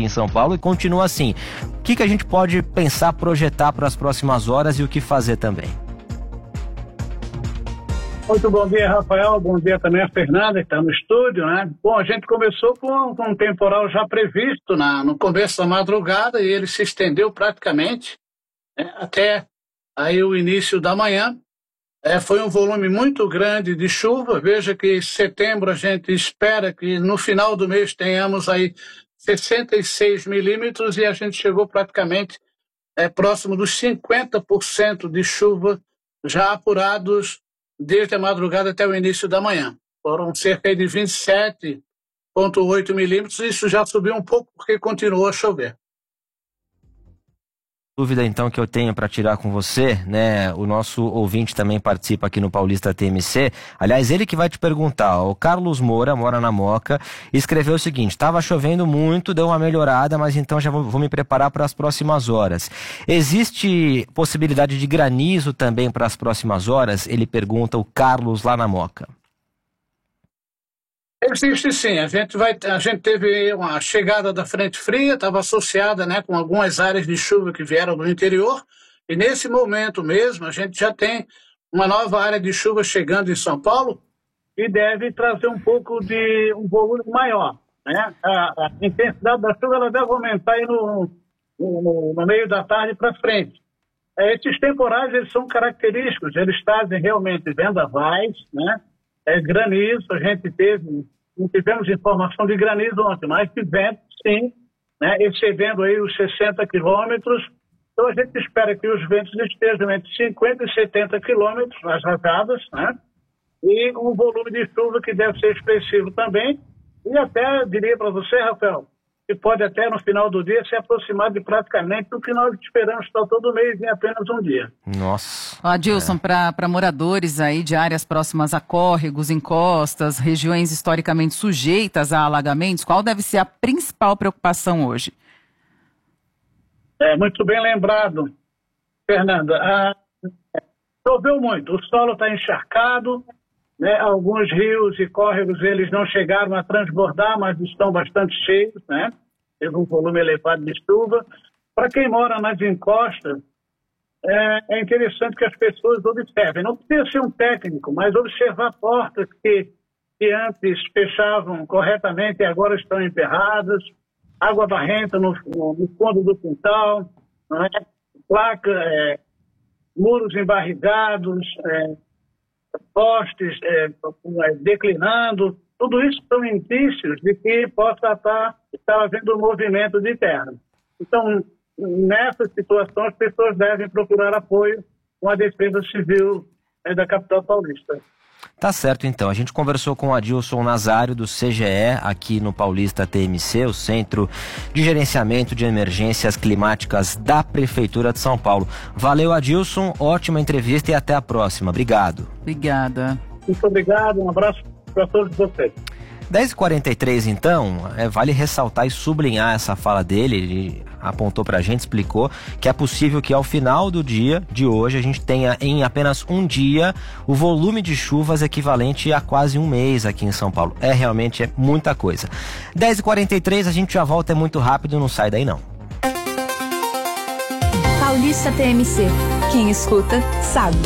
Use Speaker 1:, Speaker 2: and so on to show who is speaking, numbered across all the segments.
Speaker 1: em São Paulo e continua assim. O que a gente pode pensar, projetar para as próximas horas e o que fazer também?
Speaker 2: Muito bom dia, Rafael. Bom dia também a Fernanda, que está no estúdio, né? Bom, a gente começou com um temporal já previsto no começo da madrugada e ele se estendeu praticamente até aí o início da manhã. Foi um volume muito grande de chuva. Veja que em setembro a gente espera que no final do mês tenhamos aí 66 milímetros e a gente chegou praticamente próximo dos 50% de chuva já apurados desde a madrugada até o início da manhã. Foram cerca de 27,8 milímetros, isso já subiu um pouco porque continuou a chover.
Speaker 1: Dúvida então que eu tenho para tirar com você, né? O nosso ouvinte também participa aqui no Paulista TMC. Aliás, ele que vai te perguntar. O Carlos Moura, mora na Moca, escreveu o seguinte: estava chovendo muito, deu uma melhorada, mas então já vou me preparar para as próximas horas. Existe possibilidade de granizo também para as próximas horas? Ele pergunta, o Carlos lá na Moca.
Speaker 2: Existe sim, a gente teve uma chegada da frente fria, estava associada com algumas áreas de chuva que vieram do interior, e nesse momento mesmo a gente já tem uma nova área de chuva chegando em São Paulo e deve trazer um pouco de um volume maior, né? A intensidade da chuva ela deve aumentar aí no meio da tarde para frente. Esses temporais eles são característicos, eles trazem realmente vendavais, né? Granizo, a gente não tivemos informação de granizo ontem, mas tivemos sim, né, excedendo aí os 60 quilômetros. Então a gente espera que os ventos estejam entre 50 e 70 quilômetros nas rajadas, né? E um volume de chuva que deve ser expressivo também. E até diria para você, Rafael, que pode até no final do dia se aproximar de praticamente o que nós esperamos para todo mês em apenas um dia.
Speaker 1: Nossa.
Speaker 3: Adilson, para moradores aí de áreas próximas a córregos, encostas, regiões historicamente sujeitas a alagamentos, qual deve ser a principal preocupação hoje?
Speaker 2: Muito bem lembrado, Fernanda. Choveu muito, o solo está encharcado, né? Alguns rios e córregos eles não chegaram a transbordar, mas estão bastante cheios, né? Teve um volume elevado de chuva. Para quem mora nas encostas, é interessante que as pessoas observem. Não precisa ser um técnico, mas observar portas que antes fechavam corretamente e agora estão emperradas, água barrenta no fundo do quintal, não é? Placa, muros embarrigados, postes declinando, tudo isso são indícios de que possa estar havendo um movimento de terra. Então, nessa situação, as pessoas devem procurar apoio com a Defesa Civil da capital paulista.
Speaker 1: Tá certo, então. A gente conversou com o Adilson Nazário, do CGE, aqui no Paulista TMC, o Centro de Gerenciamento de Emergências Climáticas da Prefeitura de São Paulo. Valeu, Adilson. Ótima entrevista e até a próxima. Obrigado.
Speaker 3: Obrigada.
Speaker 2: Muito obrigado. Um abraço para todos vocês.
Speaker 1: 10h43, então, vale ressaltar e sublinhar essa fala dele. Ele apontou pra gente, explicou que é possível que ao final do dia de hoje a gente tenha em apenas um dia o volume de chuvas equivalente a quase um mês aqui em São Paulo. Realmente muita coisa. 10h43, a gente já volta, é muito rápido, não sai daí não.
Speaker 4: Paulista TMC, quem escuta sabe.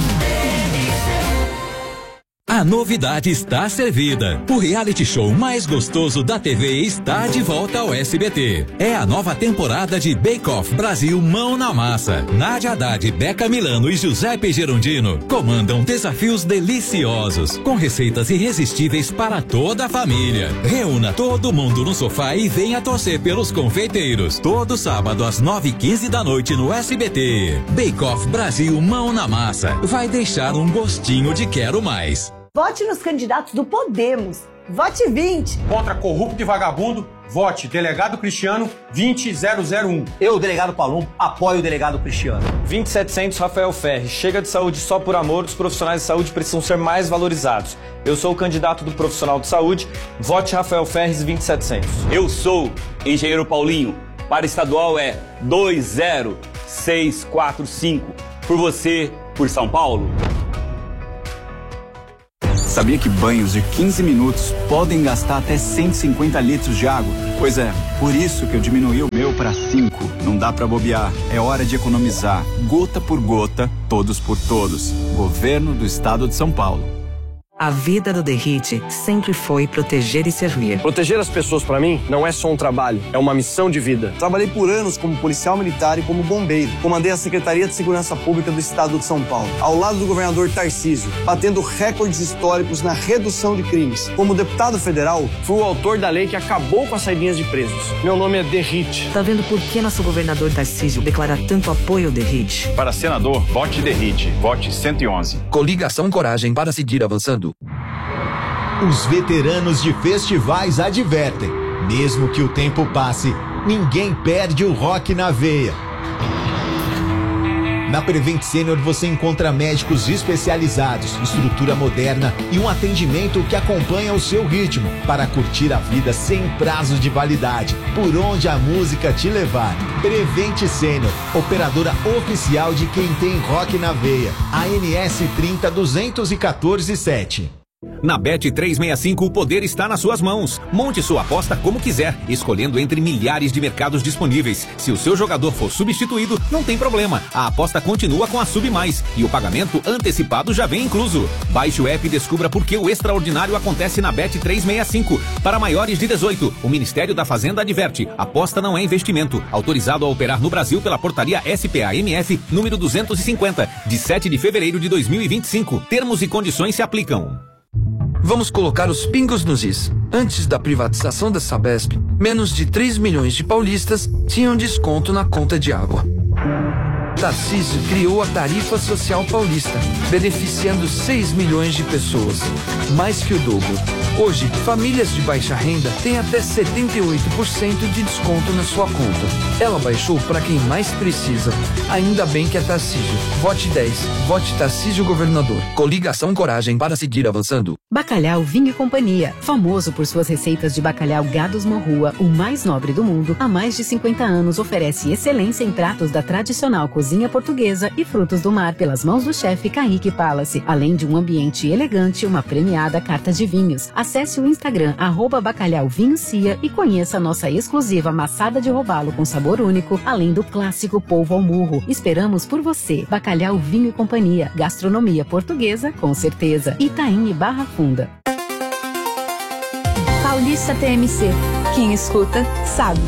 Speaker 5: A novidade está servida. O reality show mais gostoso da TV está de volta ao SBT. É a nova temporada de Bake Off Brasil Mão na Massa. Nádia Haddad, Beca Milano e Giuseppe Gerondino comandam desafios deliciosos, com receitas irresistíveis para toda a família. Reúna todo mundo no sofá e venha torcer pelos confeiteiros. Todo sábado às 9h15 da noite no SBT. Bake Off Brasil Mão na Massa. Vai deixar um gostinho de quero mais.
Speaker 6: Vote nos candidatos do Podemos. Vote 20.
Speaker 7: Contra corrupto e vagabundo, vote Delegado Cristiano 20001.
Speaker 8: Eu, delegado Palumbo, apoio o delegado Cristiano.
Speaker 9: 20700 Rafael Ferri. Chega de saúde só por amor, os profissionais de saúde precisam ser mais valorizados. Eu sou o candidato do profissional de saúde, vote Rafael Ferri 20700.
Speaker 10: Eu sou engenheiro Paulinho, para estadual é 20645. Por você, por São Paulo.
Speaker 11: Sabia que banhos de 15 minutos podem gastar até 150 litros de água? Pois é, por isso que eu diminuí o meu para 5. Não dá para bobear, é hora de economizar. Gota por gota, todos por todos. Governo do Estado de São Paulo.
Speaker 12: A vida do DERRIT sempre foi proteger e servir.
Speaker 13: Proteger as pessoas, para mim, não é só um trabalho, é uma missão de vida.
Speaker 14: Trabalhei por anos como policial militar e como bombeiro. Comandei a Secretaria de Segurança Pública do Estado de São Paulo, ao lado do governador Tarcísio, batendo recordes históricos na redução de crimes. Como deputado federal,
Speaker 13: fui o autor da lei que acabou com as saidinhas de presos. Meu nome é DERRIT.
Speaker 12: Tá vendo por que nosso governador Tarcísio declara tanto apoio ao DERRIT?
Speaker 15: Para senador, vote DERRIT. Vote 111.
Speaker 5: Coligação Coragem para seguir avançando.
Speaker 16: Os veteranos de festivais advertem: mesmo que o tempo passe, ninguém perde o rock na veia. Na Prevent Senior você encontra médicos especializados, estrutura moderna e um atendimento que acompanha o seu ritmo para curtir a vida sem prazos de validade, por onde a música te levar. Prevent Senior, operadora oficial de quem tem rock na veia. ANS 302147.
Speaker 5: Na Bet365 o poder está nas suas mãos. Monte sua aposta como quiser, escolhendo entre milhares de mercados disponíveis. Se o seu jogador for substituído, não tem problema. A aposta continua com a Sub Mais e o pagamento antecipado já vem incluso. Baixe o app e descubra por que o extraordinário acontece na Bet365. Para maiores de 18, o Ministério da Fazenda adverte: aposta não é investimento. Autorizado a operar no Brasil pela portaria SPA-MF número 250, de 7 de fevereiro de 2025. Termos e condições se aplicam.
Speaker 17: Vamos colocar os pingos nos is. Antes da privatização da Sabesp, menos de 3 milhões de paulistas tinham desconto na conta de água. Tarcísio criou a Tarifa Social Paulista, beneficiando 6 milhões de pessoas, mais que o dobro. Hoje, famílias de baixa renda têm até 78% de desconto na sua conta. Ela baixou para quem mais precisa. Ainda bem que é Tarcísio. Vote 10. Vote Tarcísio Governador.
Speaker 5: Coligação Coragem para seguir avançando.
Speaker 18: Bacalhau Vinho e Companhia. Famoso por suas receitas de bacalhau Gados Morrua, o mais nobre do mundo, há mais de 50 anos oferece excelência em pratos da tradicional cozinha portuguesa e frutos do mar pelas mãos do chefe Kaique Palace, além de um ambiente elegante e uma premiada carta de vinhos. Acesse o Instagram @bacalhauvinhocia e conheça a nossa exclusiva maçada de robalo com sabor único, além do clássico polvo ao murro. Esperamos por você. Bacalhau Vinho e Companhia. Gastronomia portuguesa com certeza. Itaim e Barra Funda.
Speaker 4: Paulista TMC. Quem escuta, sabe.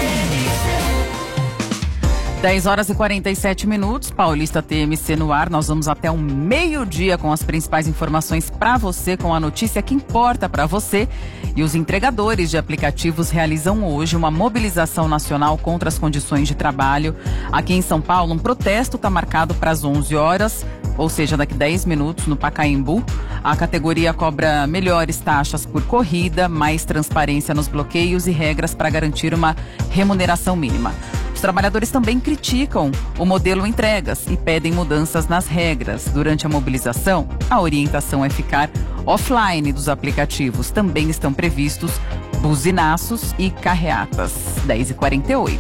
Speaker 3: 10 horas e 47 minutos, Paulista TMC no ar. Nós vamos até o meio-dia com as principais informações para você, com a notícia que importa para você. E os entregadores de aplicativos realizam hoje uma mobilização nacional contra as condições de trabalho. Aqui em São Paulo, um protesto está marcado para as 11 horas, ou seja, daqui 10 minutos, no Pacaembu. A categoria cobra melhores taxas por corrida, mais transparência nos bloqueios e regras para garantir uma remuneração mínima. Os trabalhadores também criticam o modelo entregas e pedem mudanças nas regras. Durante a mobilização, a orientação é ficar offline dos aplicativos. Também estão previstos buzinaços e carreatas. 10h48.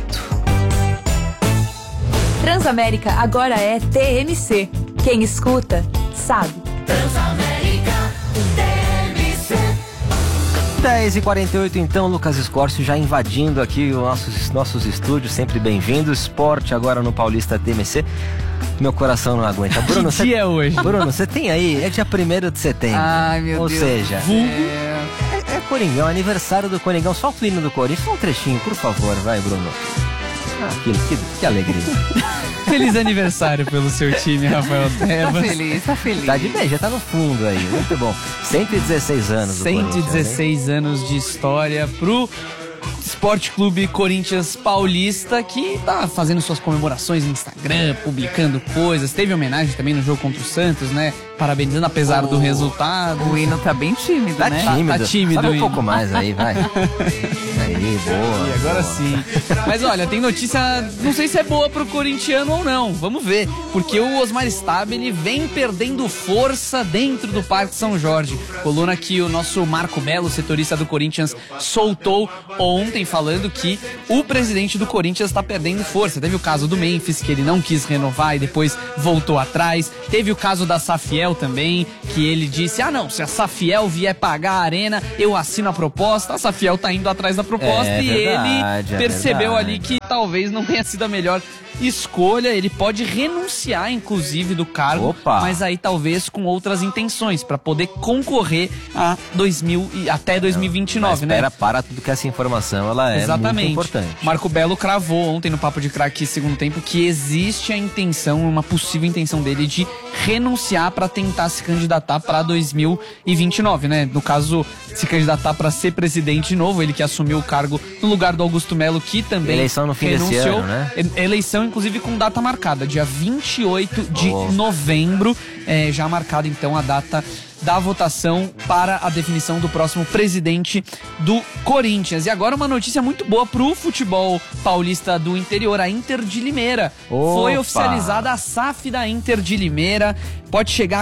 Speaker 4: Transamérica agora é TMC. Quem escuta, sabe.
Speaker 19: Transamérica TMC.
Speaker 1: 10h48, então, Lucas Escorcio já invadindo aqui os nossos estúdios, sempre bem-vindo. Esporte agora no Paulista TMC. Meu coração não aguenta. Bruno,
Speaker 20: que dia é hoje?
Speaker 1: Bruno, você tem aí, é dia 1º de setembro.
Speaker 3: Ai, meu Deus.
Speaker 1: Ou seja, é Coringão, aniversário do Coringão. Solta o hino do Corinthians, só um trechinho, por favor, vai, Bruno. Que alegria.
Speaker 20: Feliz aniversário pelo seu time, Rafael Tebas.
Speaker 3: Tá feliz.
Speaker 1: Tá de bem, já tá no fundo aí, muito bom. 116 anos do
Speaker 20: 116 anos de história pro Esporte Clube Corinthians Paulista, que tá fazendo suas comemorações no Instagram, publicando coisas. Teve homenagem também no jogo contra o Santos, né? Parabenizando apesar do resultado.
Speaker 3: O hino tá bem tímido,
Speaker 1: tá
Speaker 3: né?
Speaker 1: Tímido.
Speaker 20: Tá tímido.
Speaker 1: Sabe um pouco mais aí, vai. Aí, boa.
Speaker 20: E agora
Speaker 1: boa.
Speaker 20: sim. Mas olha, tem notícia, não sei se é boa pro corintiano ou não. Vamos ver. Porque o Osmar Stabile vem perdendo força dentro do Parque São Jorge. Coluna que o nosso Marco Melo, setorista do Corinthians, soltou ontem falando que o presidente do Corinthians está perdendo força. Teve o caso do Memphis, que ele não quis renovar e depois voltou atrás. Teve o caso da Safiel, Safiel também, que ele disse, não, se a Safiel vier pagar a arena, eu assino a proposta. A Safiel tá indo atrás da proposta ele percebeu ali que talvez não tenha sido a melhor escolha. Ele pode renunciar, inclusive, do cargo, mas aí talvez com outras intenções, para poder concorrer até 2029, né?
Speaker 1: Para tudo que essa informação ela é muito importante.
Speaker 20: Marco Belo cravou ontem no Papo de Craque segundo tempo que existe a intenção, uma possível intenção dele de renunciar para tentar se candidatar para 2029, né? No caso, se candidatar para ser presidente de novo, ele que assumiu o cargo no lugar do Augusto Melo, que também
Speaker 1: eleição no fim desse ano, né?
Speaker 20: Eleição, inclusive, com data marcada, dia 28 de novembro, já marcada então a data da votação para a definição do próximo presidente do Corinthians. E agora uma notícia muito boa pro futebol paulista do interior, a Inter de Limeira. Foi oficializada a SAF da Inter de Limeira, pode chegar a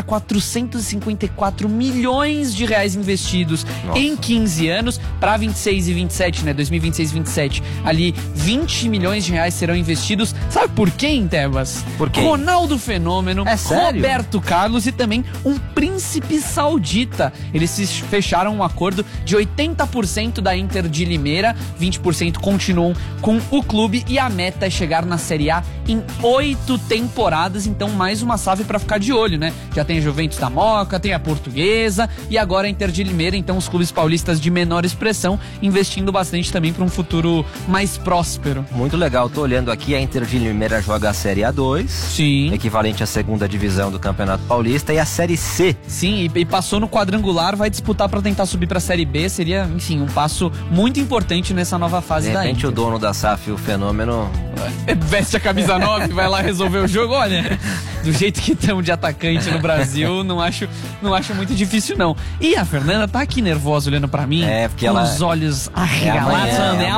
Speaker 20: 454 milhões de reais investidos em 15 anos, para 26 e 27, né, 2026 e 27, ali 20 milhões de reais serão investidos. Sabe por quem, Tebas?
Speaker 1: Por quê?
Speaker 20: Ronaldo Fenômeno,
Speaker 1: sério?
Speaker 20: Roberto Carlos e também um príncipe saudita. Eles fecharam um acordo de 80% da Inter de Limeira, 20% continuam com o clube e a meta é chegar na Série A em 8 temporadas, então mais uma SAF para ficar de olho, né? Já tem a Juventus da Moca, tem a Portuguesa e agora a Inter de Limeira, então os clubes paulistas de menor expressão investindo bastante também para um futuro mais próspero.
Speaker 1: Muito legal, tô olhando aqui, a Inter de Limeira joga a Série A2,
Speaker 20: sim,
Speaker 1: equivalente à segunda divisão do Campeonato Paulista, e a Série C.
Speaker 20: Sim, e passou no quadrangular, vai disputar para tentar subir para a Série B, seria, enfim, um passo muito importante nessa nova fase da Inter.
Speaker 1: De repente o dono da SAF, o Fenômeno...
Speaker 20: veste a camisa 9, vai lá resolver o jogo. Olha, do jeito que estamos de atacante no Brasil, não acho muito difícil não. E a Fernanda tá aqui nervosa olhando pra mim,
Speaker 1: porque
Speaker 20: com
Speaker 1: ela...
Speaker 20: os olhos arregalados.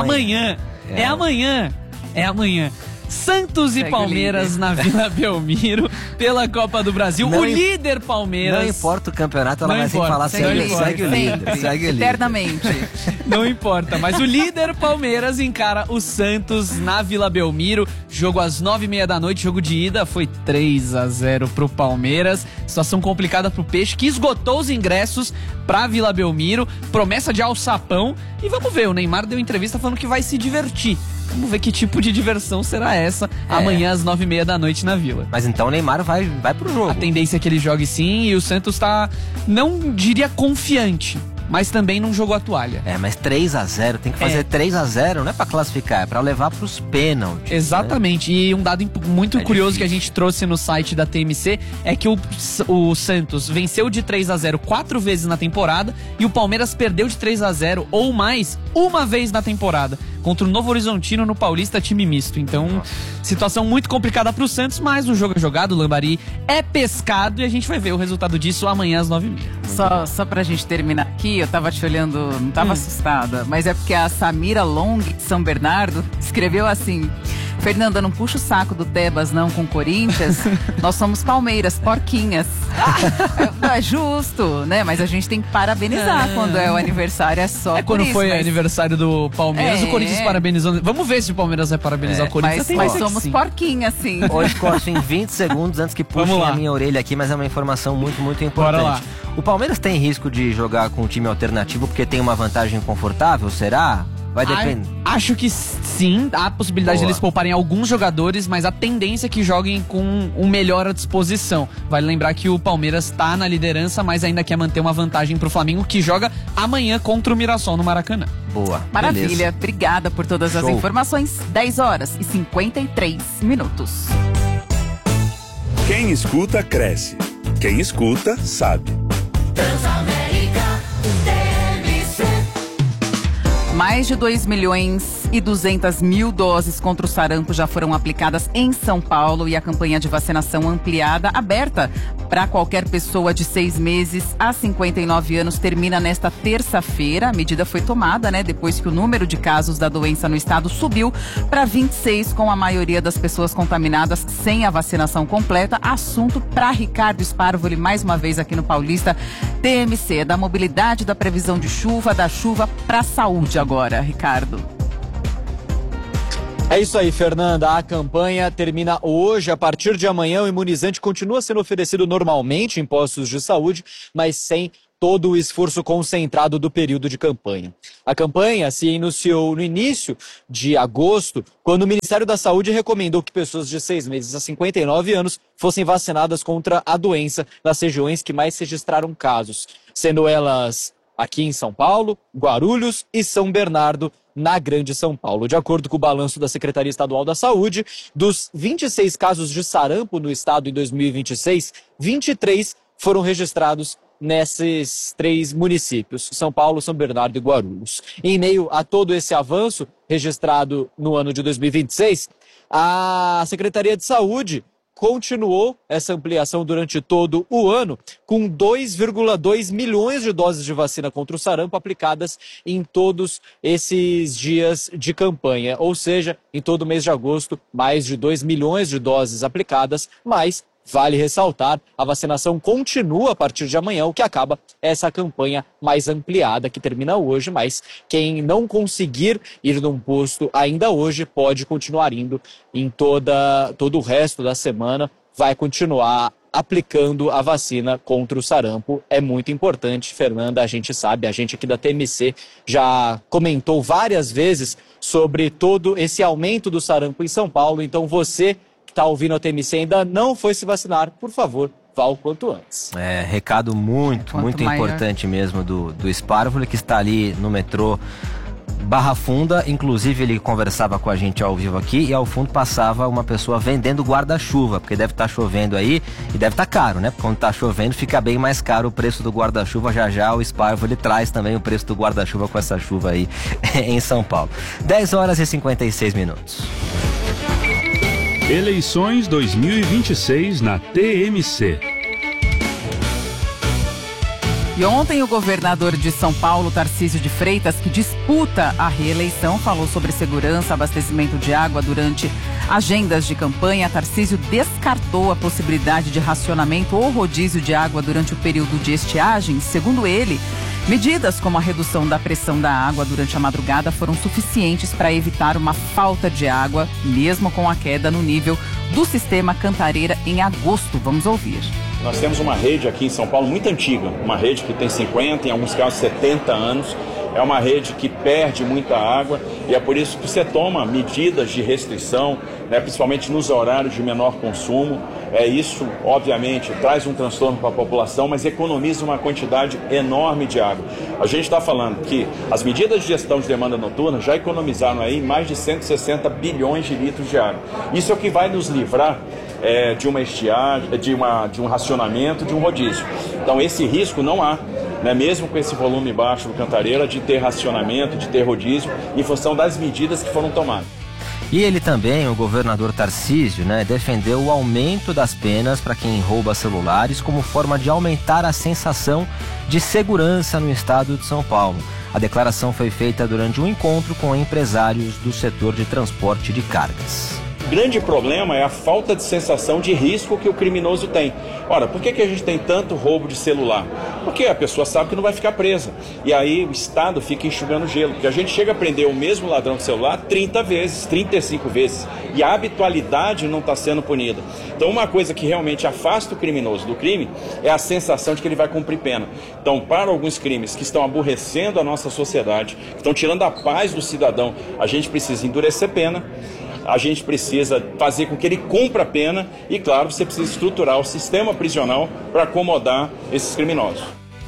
Speaker 20: É amanhã. Santos e Palmeiras na Vila Belmiro pela Copa do Brasil. O líder Palmeiras.
Speaker 1: Não importa o campeonato, ela vai sempre falar segue o líder.
Speaker 3: Eternamente.
Speaker 20: Não importa, mas o líder Palmeiras encara o Santos na Vila Belmiro. Jogo às 9h30 da noite, jogo de ida, foi 3-0 pro Palmeiras. Situação complicada pro Peixe, que esgotou os ingressos pra Vila Belmiro. Promessa de alçapão. E vamos ver, o Neymar deu entrevista falando que vai se divertir. Vamos ver que tipo de diversão será essa amanhã às 9h30 da noite na Vila.
Speaker 1: Mas então o Neymar vai pro jogo.
Speaker 20: A tendência é que ele jogue sim, e o Santos tá, não diria confiante, mas também não jogou a toalha.
Speaker 1: Mas 3-0, tem que fazer 3-0, não é pra classificar, é pra levar pros pênaltis.
Speaker 20: Exatamente, né? E um dado muito curioso que a gente trouxe no site da TMC é que o Santos venceu de 3-0 4 vezes na temporada e o Palmeiras perdeu de 3-0 ou mais uma vez na temporada, contra o Novo Horizontino no Paulista, time misto. Então, situação muito complicada pro Santos, mas o jogo é jogado, o Lambari é pescado e a gente vai ver o resultado disso amanhã às 9h30.
Speaker 3: Só pra gente terminar aqui, eu tava te olhando, não tava assustada, mas é porque a Samira Long, de São Bernardo, escreveu assim: Fernanda, não puxa o saco do Tebas não com o Corinthians, nós somos Palmeiras, porquinhas. É justo, né? Mas a gente tem que parabenizar quando é o aniversário, é só
Speaker 20: quando isso, foi aniversário do Palmeiras, o Corinthians parabenizou. Vamos ver se o Palmeiras vai parabenizar o Corinthians.
Speaker 3: Mas somos porquinhas, sim.
Speaker 1: Hoje corto em 20 segundos antes que puxem a minha orelha aqui, mas é uma informação muito, muito importante.
Speaker 20: Bora lá.
Speaker 1: O Palmeiras tem risco de jogar com um time alternativo porque tem uma vantagem confortável, será? Vai depender.
Speaker 20: Acho que sim, há a possibilidade de eles pouparem alguns jogadores, mas a tendência é que joguem com um melhor à disposição. Vale lembrar que o Palmeiras está na liderança, mas ainda quer manter uma vantagem pro Flamengo, que joga amanhã contra o Mirassol no Maracanã.
Speaker 1: Boa.
Speaker 3: Maravilha,
Speaker 1: beleza.
Speaker 3: Obrigada por todas as informações. 10h53.
Speaker 21: Quem escuta, cresce. Quem escuta, sabe.
Speaker 19: Transamérica, TMC.
Speaker 3: Mais de 2.200.000 doses contra o sarampo já foram aplicadas em São Paulo e a campanha de vacinação ampliada, aberta para qualquer pessoa de 6 meses a 59 anos, termina nesta terça-feira. A medida foi tomada, depois que o número de casos da doença no estado subiu para 26, com a maioria das pessoas contaminadas sem a vacinação completa. Assunto para Ricardo Sparvoli, mais uma vez aqui no Paulista TMC, da mobilidade, da previsão de chuva, da chuva para a saúde agora, Ricardo.
Speaker 2: É isso aí, Fernanda. A campanha termina hoje. A partir de amanhã, o imunizante continua sendo oferecido normalmente em postos de saúde, mas sem todo o esforço concentrado do período de campanha. A campanha se iniciou no início de agosto, quando o Ministério da Saúde recomendou que pessoas de 6 meses a 59 anos fossem vacinadas contra a doença nas regiões que mais registraram casos, sendo elas aqui em São Paulo, Guarulhos e São Bernardo, na Grande São Paulo. De acordo com o balanço da Secretaria Estadual da Saúde, dos 26 casos de sarampo no estado em 2026, 23 foram registrados nesses 3 municípios, São Paulo, São Bernardo e Guarulhos. Em meio a todo esse avanço registrado no ano de 2026, a Secretaria de Saúde continuou essa ampliação durante todo o ano, com 2,2 milhões de doses de vacina contra o sarampo aplicadas em todos esses dias de campanha. Ou seja, em todo o mês de agosto, mais de 2 milhões de doses aplicadas, mas vale ressaltar, a vacinação continua a partir de amanhã, o que acaba essa campanha mais ampliada que termina hoje, mas quem não conseguir ir num posto ainda hoje pode continuar indo em todo o resto da semana, vai continuar aplicando a vacina contra o sarampo. É muito importante, Fernanda, a gente sabe, a gente aqui da TMC já comentou várias vezes sobre todo esse aumento do sarampo em São Paulo, então você que está ouvindo a TMC ainda não foi se vacinar, por favor, vá o quanto antes.
Speaker 1: Recado muito importante mesmo do Sparvoli, que está ali no metrô Barra Funda. Inclusive ele conversava com a gente ao vivo aqui e ao fundo passava uma pessoa vendendo guarda-chuva, porque deve estar chovendo aí e deve estar caro, né? Porque quando está chovendo fica bem mais caro o preço do guarda-chuva. Já o Sparvoli traz também o preço do guarda-chuva com essa chuva aí em São Paulo. 10 horas e 56 minutos.
Speaker 21: Eleições 2026 na TMC.
Speaker 3: E ontem o governador de São Paulo, Tarcísio de Freitas, que disputa a reeleição, falou sobre segurança, abastecimento de água durante agendas de campanha. Tarcísio descartou a possibilidade de racionamento ou rodízio de água durante o período de estiagem. Segundo ele, medidas como a redução da pressão da água durante a madrugada foram suficientes para evitar uma falta de água, mesmo com a queda no nível do sistema Cantareira em agosto. Vamos ouvir.
Speaker 15: Nós temos uma rede aqui em São Paulo muito antiga, uma rede que tem 50, em alguns casos 70 anos. É uma rede que perde muita água e é por isso que você toma medidas de restrição, né, principalmente nos horários de menor consumo. Isso, obviamente, traz um transtorno para a população, mas economiza uma quantidade enorme de água. A gente está falando que as medidas de gestão de demanda noturna já economizaram aí mais de 160 bilhões de litros de água. Isso é o que vai nos livrar de uma estiagem, de um racionamento, de um rodízio. Então esse risco não há, né, mesmo com esse volume baixo do Cantareira, de ter racionamento, de ter rodízio, em função das medidas que foram tomadas.
Speaker 1: E ele também, o governador Tarcísio, defendeu o aumento das penas para quem rouba celulares como forma de aumentar a sensação de segurança no estado de São Paulo. A declaração foi feita durante um encontro com empresários do setor de transporte de cargas.
Speaker 15: O grande problema é a falta de sensação de risco que o criminoso tem. Ora, por que a gente tem tanto roubo de celular? Porque a pessoa sabe que não vai ficar presa. E aí o Estado fica enxugando gelo. Porque a gente chega a prender o mesmo ladrão de celular 30 vezes, 35 vezes. E a habitualidade não está sendo punida. Então uma coisa que realmente afasta o criminoso do crime é a sensação de que ele vai cumprir pena. Então, para alguns crimes que estão aborrecendo a nossa sociedade, que estão tirando a paz do cidadão, a gente precisa endurecer pena. A gente precisa fazer com que ele cumpra a pena e, claro, você precisa estruturar o sistema prisional para acomodar esses criminosos.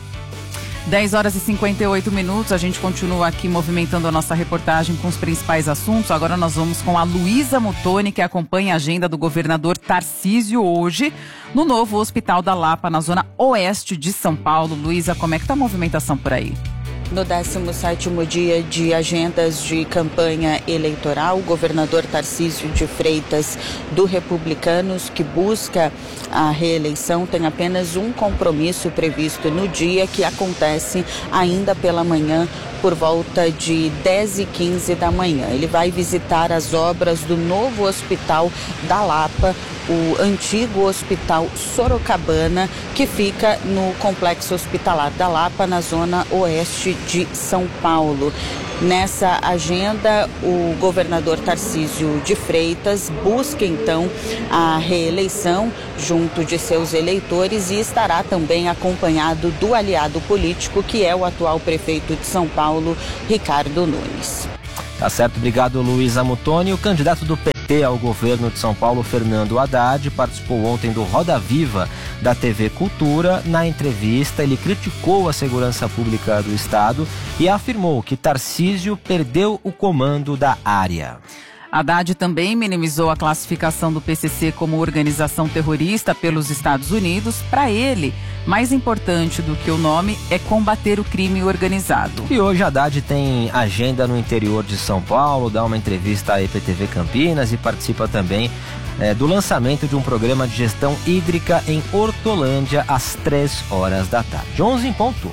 Speaker 3: 10 horas e 58 minutos, a gente continua aqui movimentando a nossa reportagem com os principais assuntos. Agora nós vamos com a Luísa Muttoni, que acompanha a agenda do governador Tarcísio hoje no novo Hospital da Lapa, na zona oeste de São Paulo. Luísa, como é que está a movimentação por aí?
Speaker 22: No 17º dia de agendas de campanha eleitoral, o governador Tarcísio de Freitas, do Republicanos, que busca a reeleição, tem apenas um compromisso previsto no dia, que acontece ainda pela manhã, por volta de 10h15 da manhã. Ele vai visitar as obras do novo Hospital da Lapa, o antigo Hospital Sorocabana, que fica no Complexo Hospitalar da Lapa, na zona oeste de São Paulo. Nessa agenda, o governador Tarcísio de Freitas busca então a reeleição junto de seus eleitores e estará também acompanhado do aliado político que é o atual prefeito de São Paulo, Ricardo Nunes.
Speaker 1: Tá certo, obrigado Luísa Mutoni. O candidato do PT ao governo de São Paulo, Fernando Haddad, participou ontem do Roda Viva da TV Cultura. Na entrevista, ele criticou a segurança pública do estado e afirmou que Tarcísio perdeu o comando da área.
Speaker 3: Haddad também minimizou a classificação do PCC como organização terrorista pelos Estados Unidos. Para ele, mais importante do que o nome é combater o crime organizado.
Speaker 1: E hoje Haddad tem agenda no interior de São Paulo, dá uma entrevista à EPTV Campinas e participa também do lançamento de um programa de gestão hídrica em Hortolândia às 3h da tarde. 11 em ponto.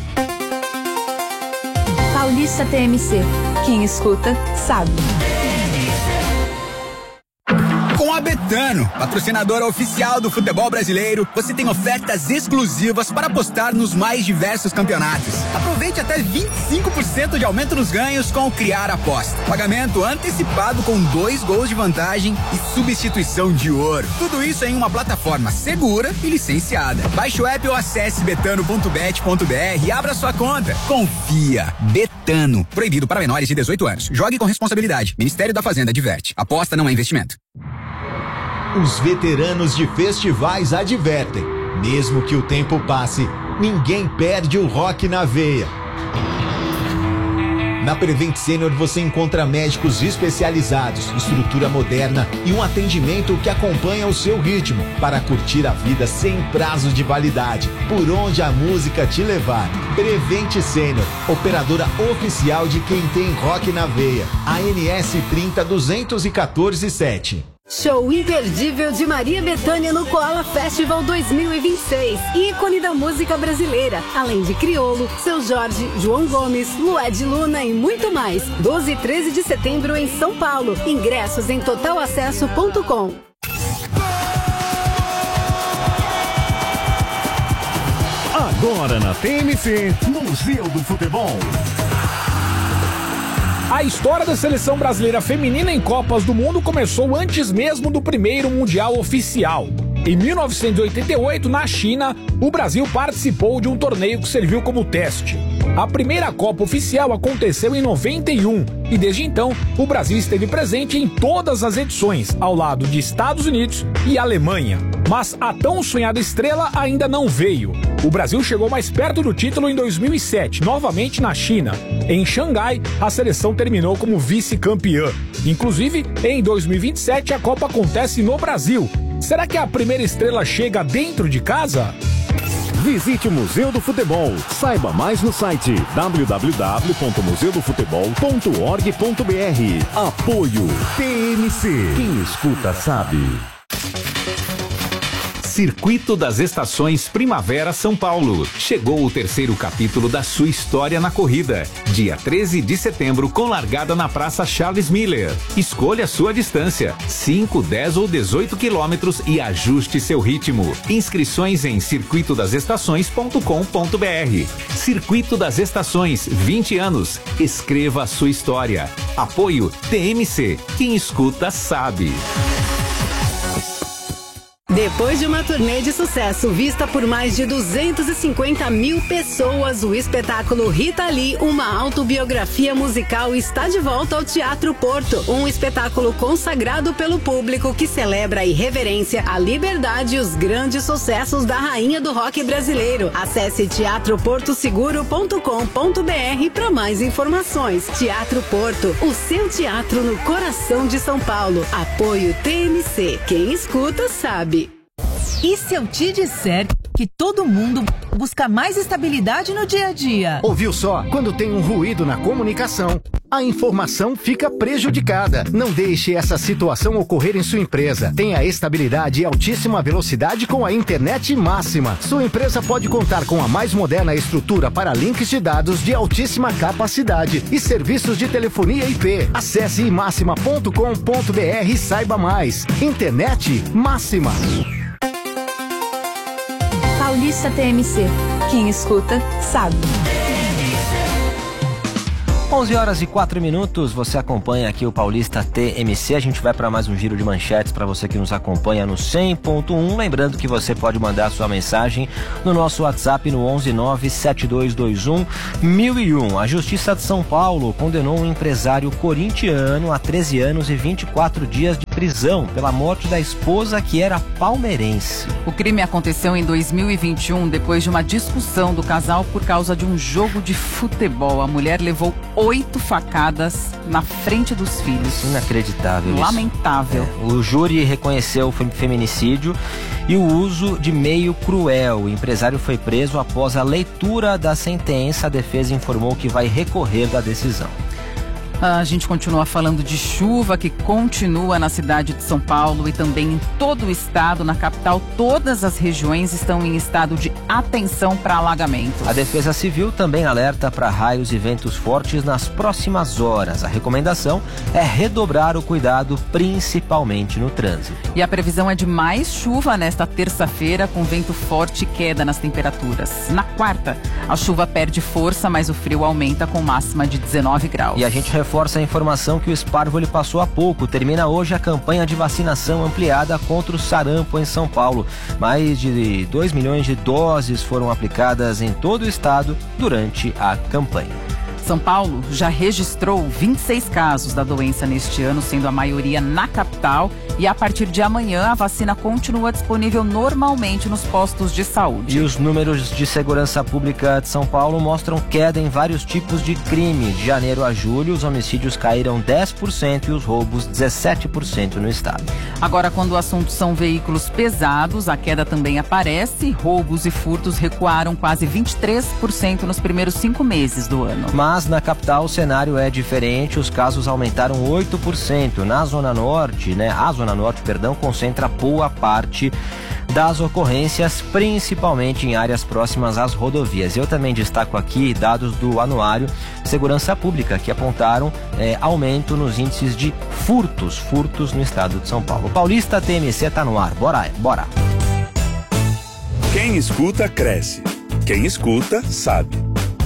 Speaker 4: Paulista TMC. Quem escuta, sabe.
Speaker 6: Com a Betano, patrocinadora oficial do futebol brasileiro, você tem ofertas exclusivas para apostar nos mais diversos campeonatos. Aproveite até 25% de aumento nos ganhos com o Criar Aposta. Pagamento antecipado com 2 gols de vantagem e substituição de ouro. Tudo isso em uma plataforma segura e licenciada. Baixe o app ou acesse betano.bet.br e abra sua conta. Confia. Betano. Proibido para menores de 18 anos. Jogue com responsabilidade. Ministério da Fazenda adverte. Aposta não é investimento.
Speaker 16: Os veteranos de festivais advertem: mesmo que o tempo passe, ninguém perde o rock na veia. Na Prevent Senior você encontra médicos especializados, estrutura moderna e um atendimento que acompanha o seu ritmo para curtir a vida sem prazo de validade, por onde a música te levar. Prevent Senior, operadora oficial de quem tem rock na veia. ANS 302147.
Speaker 18: Show imperdível de Maria Bethânia no Koala Festival 2026. Ícone da música brasileira. Além de Criolo, Seu Jorge, João Gomes, Lued Luna e muito mais. 12 e 13 de setembro em São Paulo. Ingressos em totalacesso.com.
Speaker 7: Agora na TMC, Museu do Futebol.
Speaker 23: A história da seleção brasileira feminina em Copas do Mundo começou antes mesmo do primeiro Mundial oficial. Em 1988, na China, o Brasil participou de um torneio que serviu como teste. A primeira Copa oficial aconteceu em 91 e desde então o Brasil esteve presente em todas as edições, ao lado de Estados Unidos e Alemanha. Mas a tão sonhada estrela ainda não veio. O Brasil chegou mais perto do título em 2007, novamente na China. Em Xangai, a seleção terminou como vice-campeã. Inclusive, em 2027 a Copa acontece no Brasil. Será que a primeira estrela chega dentro de casa?
Speaker 7: Visite o Museu do Futebol. Saiba mais no site www.museudofutebol.org.br. Apoio TMC. Quem escuta sabe.
Speaker 24: Circuito das Estações Primavera São Paulo. Chegou o terceiro capítulo da sua história na corrida. Dia 13 de setembro, com largada na Praça Charles Miller. Escolha sua distância, 5, 10 ou 18 quilômetros e ajuste seu ritmo. Inscrições em circuitodasestações.com.br. Circuito das Estações, 20 anos. Escreva a sua história. Apoio TMC. Quem escuta sabe.
Speaker 18: Depois de uma turnê de sucesso vista por mais de 250 mil pessoas, o espetáculo Rita Lee, uma autobiografia musical, está de volta ao Teatro Porto. Um espetáculo consagrado pelo público que celebra a irreverência, a liberdade e os grandes sucessos da rainha do rock brasileiro. Acesse teatroportoseguro.com.br para mais informações. Teatro Porto, o seu teatro no coração de São Paulo. Apoio TMC. Quem escuta sabe.
Speaker 25: E se eu te disser que todo mundo busca mais estabilidade no dia a dia?
Speaker 26: Ouviu só? Quando tem um ruído na comunicação, a informação fica prejudicada. Não deixe essa situação ocorrer em sua empresa. Tenha estabilidade e altíssima velocidade com a internet máxima. Sua empresa pode contar com a mais moderna estrutura para links de dados de altíssima capacidade e serviços de telefonia IP. Acesse imaxima.com.br e saiba mais. Internet máxima.
Speaker 4: Paulista TMC. Quem escuta, sabe.
Speaker 1: 11h04, você acompanha aqui o Paulista TMC. A gente vai para mais um giro de manchetes para você que nos acompanha no 100.1. Lembrando que você pode mandar sua mensagem no nosso WhatsApp no 11972211001. A Justiça de São Paulo condenou um empresário corintiano a 13 anos e 24 dias de prisão pela morte da esposa que era palmeirense.
Speaker 3: O crime aconteceu em 2021 depois de uma discussão do casal por causa de um jogo de futebol. A mulher levou 8 facadas na frente dos filhos.
Speaker 1: Inacreditável.
Speaker 3: Lamentável.
Speaker 1: O júri reconheceu o feminicídio e o uso de meio cruel. O empresário foi preso após a leitura da sentença. A defesa informou que vai recorrer da decisão.
Speaker 3: A gente continua falando de chuva que continua na cidade de São Paulo e também em todo o estado. Na capital, todas as regiões estão em estado de atenção para alagamentos.
Speaker 1: A Defesa Civil também alerta para raios e ventos fortes nas próximas horas. A recomendação é redobrar o cuidado, principalmente no trânsito.
Speaker 3: E a previsão é de mais chuva nesta terça-feira, com vento forte e queda nas temperaturas. Na quarta, a chuva perde força, mas o frio aumenta com máxima de 19 graus.
Speaker 1: E a gente reforça a informação que o Sparvoli passou há pouco. Termina hoje a campanha de vacinação ampliada contra o sarampo em São Paulo. Mais de 2 milhões de doses foram aplicadas em todo o estado durante a campanha.
Speaker 3: São Paulo já registrou 26 casos da doença neste ano, sendo a maioria na capital. E a partir de amanhã, a vacina continua disponível normalmente nos postos de saúde.
Speaker 1: E os números de segurança pública de São Paulo mostram queda em vários tipos de crime. De janeiro a julho, os homicídios caíram 10% e os roubos 17% no estado.
Speaker 3: Agora, quando o assunto são veículos pesados, a queda também aparece. Roubos e furtos recuaram quase 23% nos primeiros 5 meses do ano.
Speaker 1: Mas na capital o cenário é diferente, os casos aumentaram 8%. Na Zona Norte, a Zona Norte, concentra boa parte das ocorrências, principalmente em áreas próximas às rodovias. Eu também destaco aqui dados do Anuário Segurança Pública, que apontaram aumento nos índices de furtos no estado de São Paulo. O Paulista TMC tá no ar, bora.
Speaker 21: Quem escuta, cresce. Quem escuta, sabe.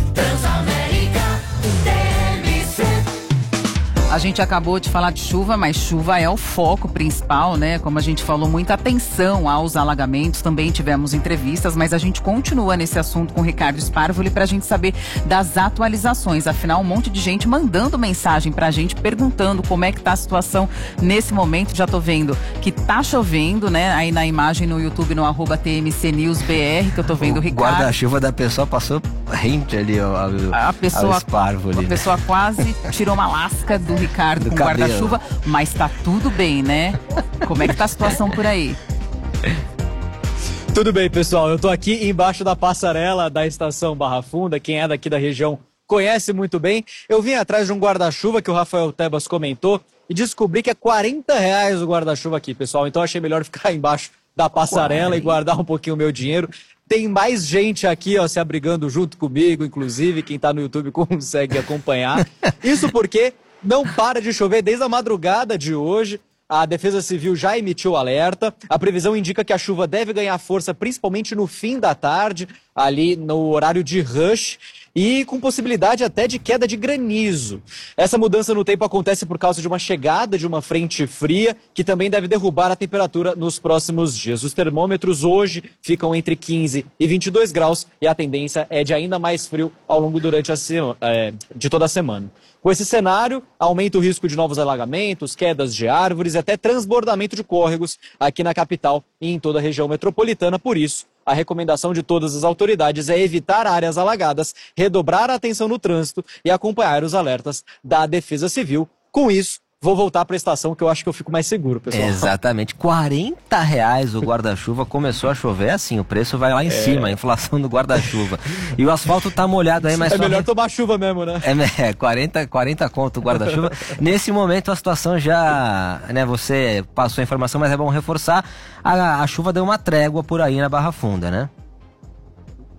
Speaker 3: A gente acabou de falar de chuva, mas chuva é o foco principal, né? Como a gente falou, muita atenção aos alagamentos. Também tivemos entrevistas, mas a gente continua nesse assunto com o Ricardo Sparvoli pra gente saber das atualizações. Afinal, um monte de gente mandando mensagem pra gente, perguntando como é que tá a situação nesse momento. Já tô vendo que tá chovendo, né? Aí na imagem no YouTube, no @TMCNewsBR, que eu tô vendo o Ricardo.
Speaker 1: O guarda-chuva da pessoa passou rente ali ao Sparvoli.
Speaker 3: A pessoa quase tirou uma lasca do Ricardo com guarda-chuva, mas tá tudo bem, né? Como é que tá a situação por aí?
Speaker 2: Tudo bem, pessoal. Eu tô aqui embaixo da passarela da estação Barra Funda. Quem é daqui da região conhece muito bem. Eu vim atrás de um guarda-chuva que o Rafael Tebas comentou e descobri que é R$40 o guarda-chuva aqui, pessoal. Então achei melhor ficar embaixo da passarela e guardar um pouquinho o meu dinheiro. Tem mais gente aqui, se abrigando junto comigo, inclusive. Quem tá no YouTube consegue acompanhar. Isso porque não para de chover desde a madrugada de hoje. A Defesa Civil já emitiu alerta. A previsão indica que a chuva deve ganhar força principalmente no fim da tarde, ali no horário de rush, e com possibilidade até de queda de granizo. Essa mudança no tempo acontece por causa de uma chegada de uma frente fria, que também deve derrubar a temperatura nos próximos dias. Os termômetros hoje ficam entre 15 e 22 graus e a tendência é de ainda mais frio ao longo de toda a semana. Com esse cenário, aumenta o risco de novos alagamentos, quedas de árvores e até transbordamento de córregos aqui na capital e em toda a região metropolitana. Por isso, a recomendação de todas as autoridades é evitar áreas alagadas, redobrar a atenção no trânsito e acompanhar os alertas da Defesa Civil. Com isso, vou voltar para a estação que eu acho que eu fico mais seguro, pessoal.
Speaker 1: Exatamente. R$40 o guarda-chuva. Começou a chover assim, o preço vai lá em cima, a inflação do guarda-chuva. E o asfalto tá molhado aí, mas...
Speaker 2: É melhor tomar chuva mesmo, né?
Speaker 1: 40 conto o guarda-chuva. Nesse momento a situação já... você passou a informação, mas é bom reforçar. A chuva deu uma trégua por aí na Barra Funda, né?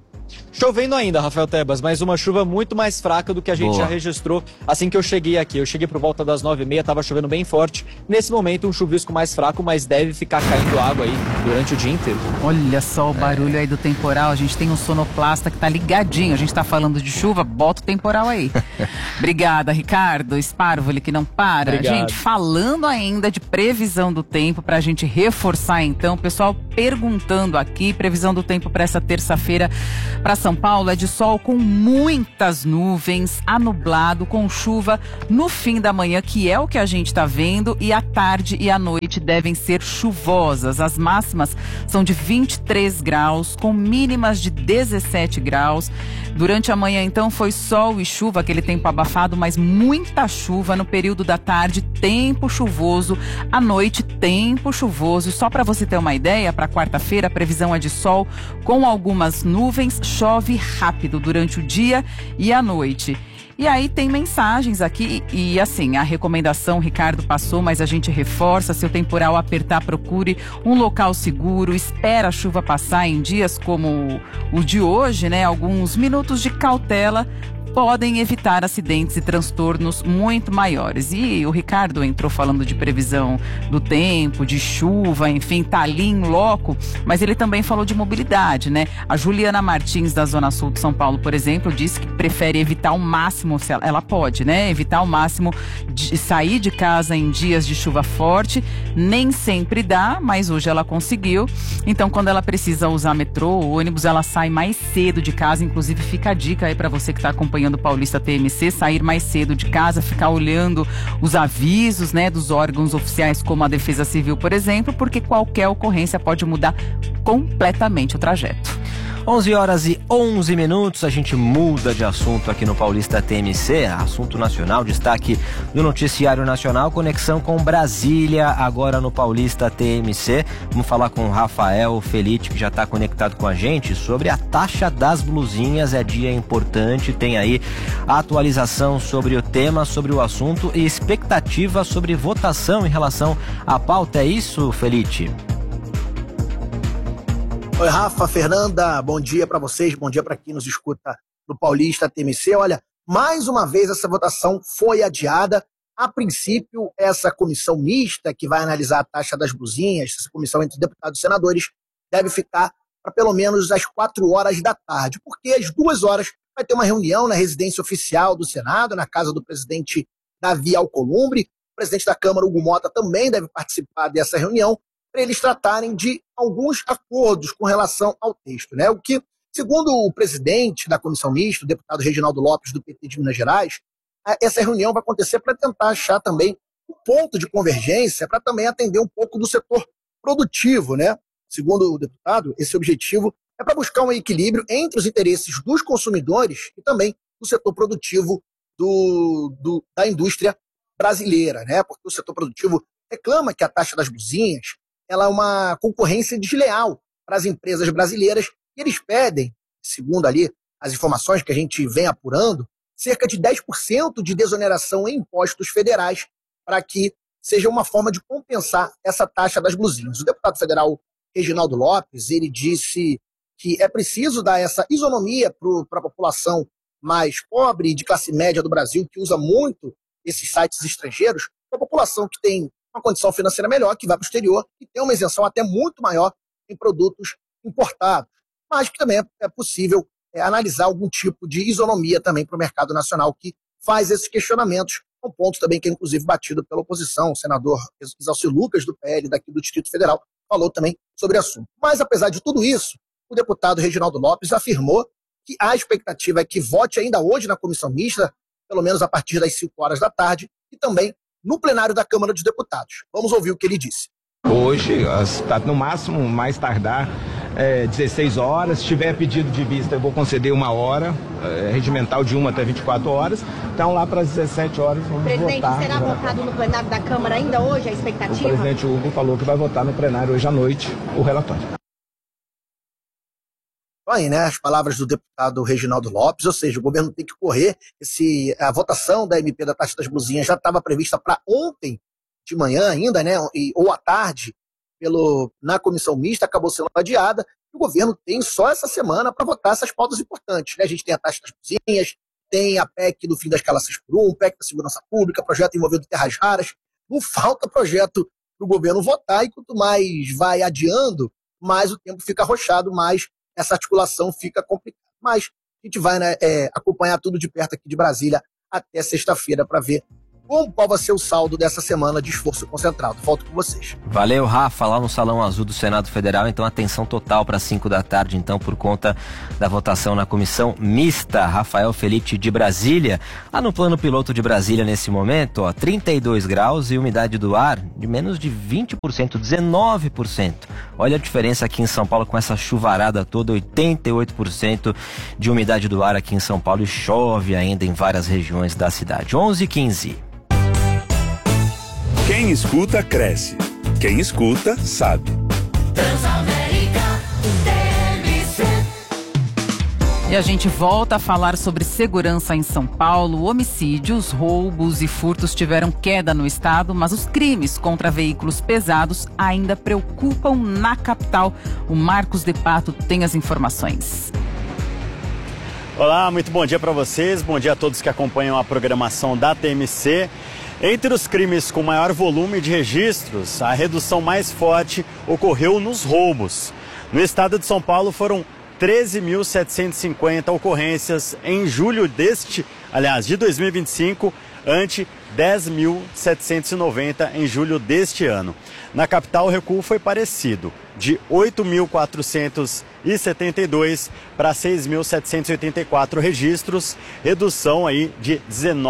Speaker 2: Chovendo ainda, Rafael Tebas, mas uma chuva muito mais fraca do que a gente já registrou assim que eu cheguei aqui. Eu cheguei por volta das 9h30, tava chovendo bem forte. Nesse momento, um chuvisco mais fraco, mas deve ficar caindo água aí durante o dia inteiro.
Speaker 3: Olha só o barulho aí do temporal. A gente tem um sonoplasta que tá ligadinho. A gente tá falando de chuva, bota o temporal aí. Obrigada, Ricardo Sparvoli, que não para.
Speaker 2: Obrigado.
Speaker 3: Gente, falando ainda de previsão do tempo, pra gente reforçar então, o pessoal perguntando aqui, previsão do tempo para essa terça-feira para São Paulo é de sol com muitas nuvens, anublado, com chuva no fim da manhã, que é o que a gente está vendo, e à tarde e à noite devem ser chuvosas. As máximas são de 23 graus, com mínimas de 17 graus. Durante a manhã, então, foi sol e chuva, aquele tempo abafado, mas muita chuva no período da tarde, tempo chuvoso, à noite, tempo chuvoso. Só para você ter uma ideia, para quarta-feira a previsão é de sol com algumas nuvens, chove rápido durante o dia e a noite. E aí tem mensagens aqui e assim, a recomendação o Ricardo passou, mas a gente reforça: se o temporal apertar, procure um local seguro, espera a chuva passar. Em dias como o de hoje, né, alguns minutos de cautela podem evitar acidentes e transtornos muito maiores. E o Ricardo entrou falando de previsão do tempo, de chuva, enfim, tá ali em loco, mas ele também falou de mobilidade, né? A Juliana Martins, da Zona Sul de São Paulo, por exemplo, disse que prefere evitar ao máximo, se ela pode, né? Evitar ao máximo de sair de casa em dias de chuva forte. Nem sempre dá, mas hoje ela conseguiu. Então, quando ela precisa usar metrô ou ônibus, ela sai mais cedo de casa. Inclusive, fica a dica aí para você que tá acompanhando o Paulista TMC, sair mais cedo de casa, ficar olhando os avisos, né, dos órgãos oficiais como a Defesa Civil, por exemplo, porque qualquer ocorrência pode mudar completamente o trajeto.
Speaker 1: 11h11, a gente muda de assunto aqui no Paulista TMC, assunto nacional, destaque do Noticiário Nacional, conexão com Brasília, agora no Paulista TMC. Vamos falar com o Rafael Felite, que já está conectado com a gente, sobre a taxa das blusinhas. É dia importante, tem aí a atualização sobre o tema, sobre o assunto e expectativa sobre votação em relação à pauta. É isso, Felite?
Speaker 8: Oi, Rafa, Fernanda, bom dia para vocês, bom dia para quem nos escuta no Paulista TMC. Olha, mais uma vez essa votação foi adiada. A princípio, essa comissão mista que vai analisar a taxa das blusinhas, essa comissão entre deputados e senadores, deve ficar para pelo menos às 4 horas da tarde, porque às 2 horas vai ter uma reunião na residência oficial do Senado, na casa do presidente Davi Alcolumbre. O presidente da Câmara, Hugo Mota, também deve participar dessa reunião, para eles tratarem de alguns acordos com relação ao texto, né? O que, segundo o presidente da comissão mista, o deputado Reginaldo Lopes, do PT de Minas Gerais, essa reunião vai acontecer para tentar achar também um ponto de convergência, para também atender um pouco do setor produtivo, né? Segundo o deputado, esse objetivo é para buscar um equilíbrio entre os interesses dos consumidores e também do setor produtivo da indústria brasileira, né? Porque o setor produtivo reclama que a taxa das blusinhas ela é uma concorrência desleal para as empresas brasileiras e eles pedem, segundo ali as informações que a gente vem apurando, cerca de 10% de desoneração em impostos federais para que seja uma forma de compensar essa taxa das blusinhas. O deputado federal Reginaldo Lopes, ele disse que é preciso dar essa isonomia para a população mais pobre e de classe média do Brasil, que usa muito esses sites estrangeiros, para a população que tem uma condição financeira melhor, que vai para o exterior e tem uma isenção até muito maior em produtos importados. Mas que também é possível analisar algum tipo de isonomia também para o mercado nacional, que faz esses questionamentos, um ponto também que é inclusive batido pela oposição. O senador Exalcir Lucas, do PL, daqui do Distrito Federal, falou também sobre o assunto. Mas, apesar de tudo isso, o deputado Reginaldo Lopes afirmou que a expectativa é que vote ainda hoje na comissão mista, pelo menos a partir das 5 horas da tarde, e também no plenário da Câmara dos Deputados. Vamos ouvir o que ele disse.
Speaker 9: Hoje, no máximo, mais tardar, 16 horas. Se tiver pedido de vista, eu vou conceder 1 hora, regimental de 1 até 24 horas. Então, lá para as 17 horas, vamos votar.
Speaker 10: Presidente, será votado no plenário da Câmara ainda hoje, a expectativa?
Speaker 9: O presidente Hugo falou que vai votar no plenário hoje à noite o relatório.
Speaker 8: Aí, né, as palavras do deputado Reginaldo Lopes, ou seja, o governo tem que correr. A votação da MP da taxa das blusinhas já estava prevista para ontem de manhã ainda, né, ou à tarde, na comissão mista, acabou sendo adiada. O o governo tem só essa semana para votar essas pautas importantes, né? A gente tem a taxa das cozinhas, tem a PEC do fim da escala 6x1, PEC da segurança pública, projeto envolvendo terras raras. Não falta projeto para o governo votar, e quanto mais vai adiando, mais o tempo fica arrochado, mais essa articulação fica complicada. Mas a gente vai, né, acompanhar tudo de perto aqui de Brasília até sexta-feira para ver qual vai ser o saldo dessa semana de esforço concentrado. Volto com vocês.
Speaker 1: Valeu, Rafa, lá no Salão Azul do Senado Federal. Então, atenção total para 5 da tarde, então, por conta da votação na comissão mista. Rafael Felitti de Brasília. Lá no plano piloto de Brasília, nesse momento, 32 graus e umidade do ar de menos de 20%, 19%. Olha a diferença aqui em São Paulo com essa chuvarada toda, 88% de umidade do ar aqui em São Paulo, e chove ainda em várias regiões da cidade. 11h15.
Speaker 21: Quem escuta, cresce. Quem escuta, sabe.
Speaker 19: Transamérica TMC.
Speaker 3: E a gente volta a falar sobre segurança em São Paulo. Homicídios, roubos e furtos tiveram queda no estado, mas os crimes contra veículos pesados ainda preocupam na capital. O Marcos de Pato tem as informações.
Speaker 5: Olá, muito bom dia para vocês, bom dia a todos que acompanham a programação da TMC. Entre os crimes com maior volume de registros, a redução mais forte ocorreu nos roubos. No estado de São Paulo foram 13.750 ocorrências em julho de 2025, ante 10.790 em julho deste ano. Na capital, o recuo foi parecido, de 8.472 para 6.784 registros, redução aí de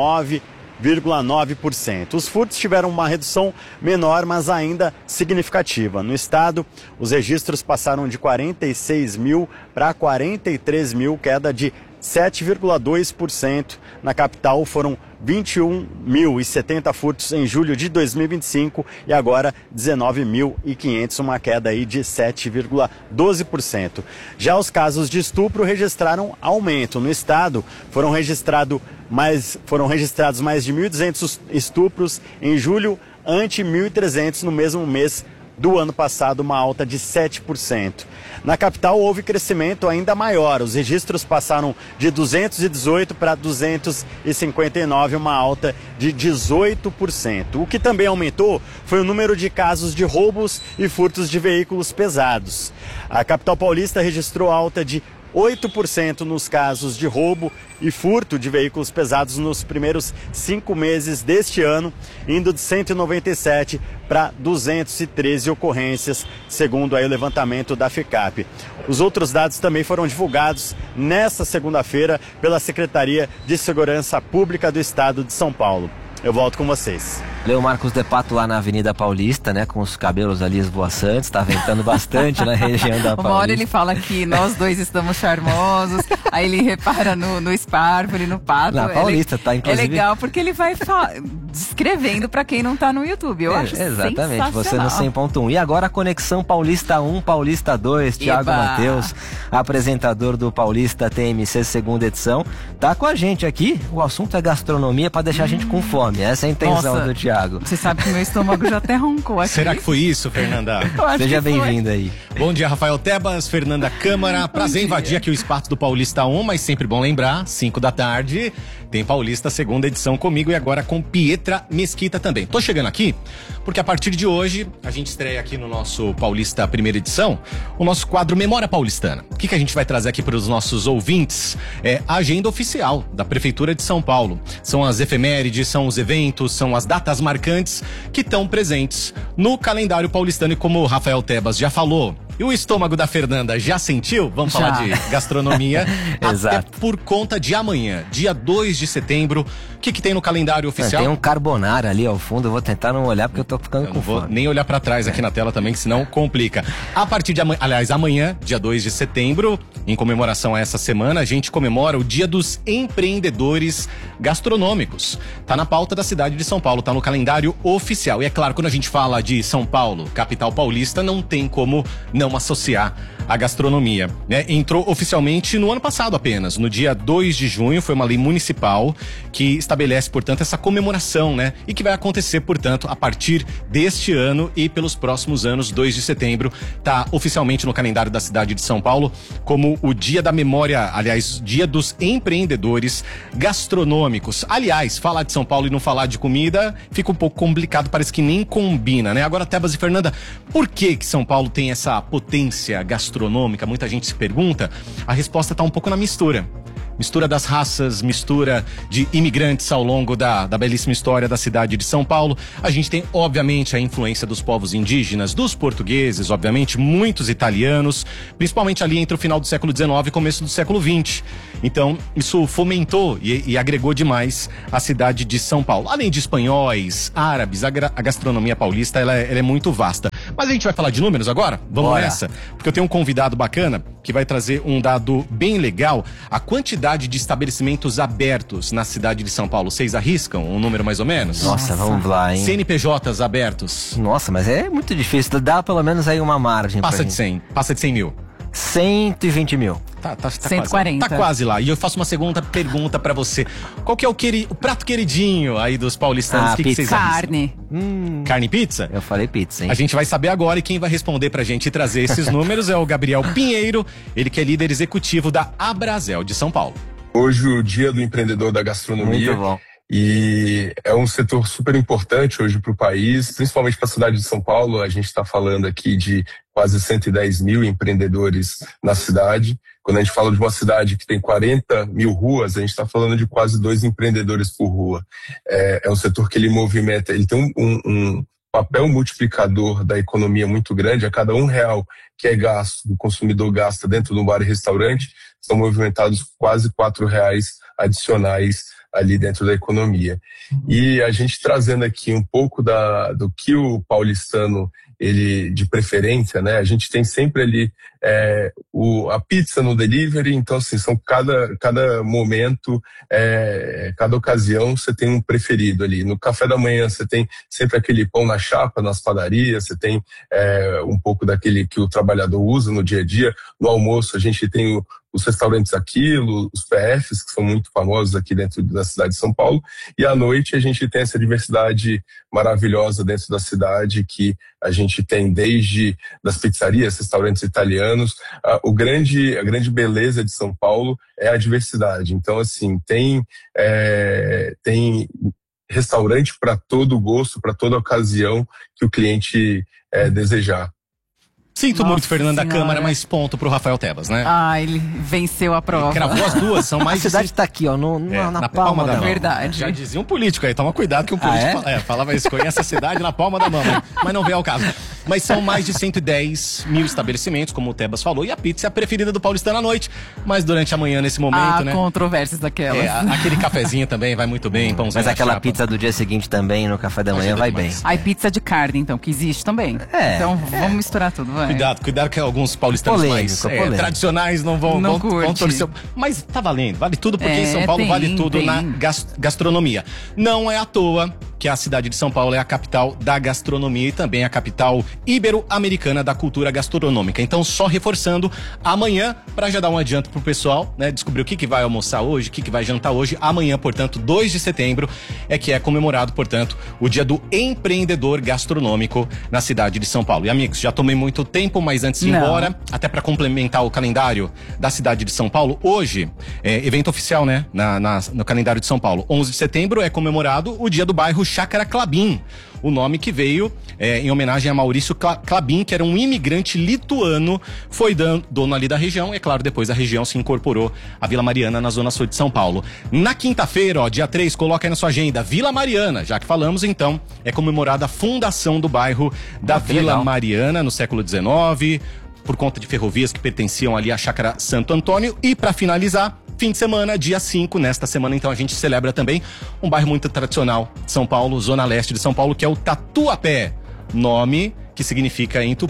Speaker 5: 19,9%. Os furtos tiveram uma redução menor, mas ainda significativa. No estado, os registros passaram de 46 mil para 43 mil, queda de 7,2%. Na capital foram 21.070 furtos em julho de 2025 e agora 19.500, uma queda aí de 7,12%. Já os casos de estupro registraram aumento. No estado foram registrados mais de 1.200 estupros em julho, ante 1.300 no mesmo mês do ano passado, uma alta de 7%. Na capital houve crescimento ainda maior. Os registros passaram de 218 para 259, uma alta de 18%. O que também aumentou foi o número de casos de roubos e furtos de veículos pesados. A capital paulista registrou alta de 8% nos casos de roubo e furto de veículos pesados nos primeiros 5 meses deste ano, indo de 197 para 213 ocorrências, segundo aí o levantamento da FICAP. Os outros dados também foram divulgados nesta segunda-feira pela Secretaria de Segurança Pública do Estado de São Paulo. Eu volto com vocês.
Speaker 1: Leo Marcos de Pato lá na Avenida Paulista, né? Com os cabelos ali esvoaçantes, tá ventando bastante na região da Paulista.
Speaker 3: Uma hora ele fala que nós dois estamos charmosos, aí ele repara no Sparkle e no Pato.
Speaker 1: Na Paulista, tá, inclusive.
Speaker 3: É legal porque ele vai descrevendo pra quem não tá no YouTube. Eu acho
Speaker 1: exatamente, você no 100.1. E agora a Conexão Paulista 1, Paulista 2, Thiago Matheus, apresentador do Paulista TMC segunda edição, tá com a gente aqui. O assunto é gastronomia pra deixar a gente com fome. Essa é a intenção do Thiago.
Speaker 3: Você sabe que meu estômago já até roncou aqui.
Speaker 11: Será que foi isso, Fernanda?
Speaker 1: Seja bem-vindo aí.
Speaker 11: Bom dia, Rafael Tebas, Fernanda Câmara. Prazer invadir aqui o espaço do Paulista 1, mas sempre bom lembrar, 5 da tarde, tem Paulista segunda edição comigo e agora com Pietra Mesquita também. Tô chegando aqui porque a partir de hoje a gente estreia aqui no nosso Paulista primeira edição o nosso quadro Memória Paulistana. O que a gente vai trazer aqui para os nossos ouvintes? É a agenda oficial da Prefeitura de São Paulo. São as efemérides, são os eventos, são as datas marcantes que estão presentes no calendário paulistano. E como o Rafael Tebas já falou, e o estômago da Fernanda já sentiu? Vamos falar de gastronomia.
Speaker 1: Exato.
Speaker 11: Até por conta de amanhã, dia 2 de setembro. O que tem no calendário oficial?
Speaker 1: Tem um carbonara ali ao fundo, eu vou tentar não olhar porque eu tô ficando com fome.
Speaker 11: Não vou nem olhar pra trás aqui na tela também, que senão complica. A partir de amanhã, dia 2 de setembro, em comemoração a essa semana, a gente comemora o Dia dos Empreendedores Gastronômicos. Tá na pauta da cidade de São Paulo, tá no calendário oficial. E é claro, quando a gente fala de São Paulo, capital paulista, não tem como não então associar a gastronomia, né? Entrou oficialmente no ano passado apenas, no dia 2 de junho, foi uma lei municipal que estabelece, portanto, essa comemoração, né? E que vai acontecer, portanto, a partir deste ano e pelos próximos anos. 2 de setembro está oficialmente no calendário da cidade de São Paulo como o Dia da Memória, aliás, Dia dos Empreendedores Gastronômicos. Aliás, falar de São Paulo e não falar de comida fica um pouco complicado, parece que nem combina, né? Agora, Tebas e Fernanda, por que São Paulo tem essa potência gastronômica? Muita gente se pergunta. A resposta está um pouco na mistura das raças, mistura de imigrantes ao longo da belíssima história da cidade de São Paulo. A gente tem, obviamente, a influência dos povos indígenas, dos portugueses, obviamente, muitos italianos, principalmente ali entre o final do século XIX e começo do século XX. Então, isso fomentou e agregou demais a cidade de São Paulo. Além de espanhóis, árabes, a gastronomia paulista, ela é muito vasta. Mas a gente vai falar de números agora? Vamos nessa? Porque eu tenho um convidado bacana que vai trazer um dado bem legal. A quantidade de estabelecimentos abertos na cidade de São Paulo. Vocês arriscam um número mais ou menos?
Speaker 1: Nossa, vamos lá, hein?
Speaker 11: CNPJs abertos.
Speaker 1: Nossa, mas é muito difícil. Dá pelo menos aí uma margem.
Speaker 11: Passa de 100. Passa de 100 mil.
Speaker 1: 120 mil.
Speaker 11: Tá
Speaker 3: 140.
Speaker 11: Tá quase lá. E eu faço uma segunda pergunta pra você. Qual que é o prato queridinho aí dos paulistanos? Que vocês
Speaker 3: carne.
Speaker 11: Carne e pizza?
Speaker 1: Eu falei pizza, hein?
Speaker 11: A gente vai saber agora e quem vai responder pra gente e trazer esses números é o Gabriel Pinheiro, ele que é líder executivo da Abrazel de São Paulo.
Speaker 12: Hoje o Dia do Empreendedor da Gastronomia.
Speaker 1: Muito bom.
Speaker 12: E é um setor super importante hoje para o país, principalmente para a cidade de São Paulo. A gente está falando aqui de quase 110 mil empreendedores na cidade. Quando a gente fala de uma cidade que tem 40 mil ruas, a gente está falando de quase 2 empreendedores por rua. É um setor que ele movimenta, ele tem um papel multiplicador da economia muito grande. A cada R$1 que é gasto, o consumidor gasta dentro de um bar e restaurante, são movimentados quase R$4 adicionais ali dentro da economia. E a gente trazendo aqui um pouco do que o paulistano, ele de preferência, né? A gente tem sempre ali a pizza no delivery, então assim, são cada momento, cada ocasião você tem um preferido ali. No café da manhã você tem sempre aquele pão na chapa nas padarias, você tem um pouco daquele que o trabalhador usa no dia a dia. No almoço a gente tem os restaurantes Aquilo, os PFs, que são muito famosos aqui dentro da cidade de São Paulo, e à noite a gente tem essa diversidade maravilhosa dentro da cidade, que a gente tem desde das pizzarias, restaurantes italianos. A grande beleza de São Paulo é a diversidade. Então, assim, tem restaurante para todo gosto, para toda ocasião que o cliente desejar.
Speaker 11: Sinto muito, Fernanda Câmara, mas ponto pro Rafael Tebas, né?
Speaker 3: Ele venceu a prova.
Speaker 11: Ele cravou as duas, são mais
Speaker 1: A cidade tá aqui, ó, na palma da mão.
Speaker 3: Verdade.
Speaker 11: Já dizia um político aí, toma cuidado que um político falava isso, conhece a cidade na palma da mão, mas não vê ao caso. Mas são mais de 110 mil estabelecimentos, como o Tebas falou, e a pizza é a preferida do paulistano à noite, mas durante a manhã, nesse momento, né?
Speaker 3: Controvérsias daquelas.
Speaker 11: Aquele cafezinho também vai muito bem, pãozinho.
Speaker 1: Mas aquela pizza do dia seguinte também, no café da manhã, vai bem.
Speaker 3: Aí pizza de carne, então, que existe também. Então vamos misturar tudo, vai.
Speaker 11: Cuidado que alguns paulistanos mais tradicionais não vão torcer. Mas tá valendo, vale tudo, porque em São Paulo vale tudo na gastronomia. Não é à toa que a cidade de São Paulo é a capital da gastronomia e também a capital ibero-americana da cultura gastronômica. Então, só reforçando, amanhã, para já dar um adianto pro pessoal, né, descobrir o que vai almoçar hoje, o que vai jantar hoje, amanhã, portanto, 2 de setembro, que é comemorado, portanto, o Dia do Empreendedor Gastronômico na cidade de São Paulo. E, amigos, já tomei muito tempo, mas antes de ir embora, até para complementar o calendário da cidade de São Paulo, hoje, evento oficial, né, no calendário de São Paulo, 11 de setembro é comemorado o Dia do Bairro Chácara Klabin, o nome que veio em homenagem a Maurício Klabin, que era um imigrante lituano, foi dono ali da região, e é claro, depois a região se incorporou à Vila Mariana, na zona sul de São Paulo. Na quinta-feira, dia 3, coloca aí na sua agenda, Vila Mariana, já que falamos, então, é comemorada a fundação do bairro da Vila Mariana no século XIX, por conta de ferrovias que pertenciam ali à Chácara Santo Antônio. E para finalizar, fim de semana, dia 5, nesta semana, então a gente celebra também um bairro muito tradicional de São Paulo, zona leste de São Paulo, que é o Tatuapé, nome que significa em tupi